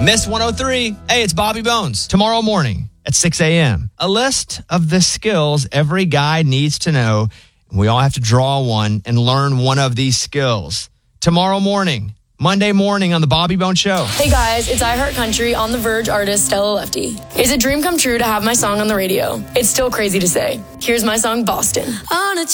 Miss 103. Hey, it's Bobby Bones. Tomorrow morning at 6 a.m. A list of the skills every guy needs to know. We all have to draw one and learn one of these skills. Tomorrow morning, Monday morning on the Bobby Bones Show. Hey guys, it's iHeartCountry on the Verge artist Stella Lefty. It's a dream come true to have my song on the radio. It's still crazy to say. Here's my song, Boston. On a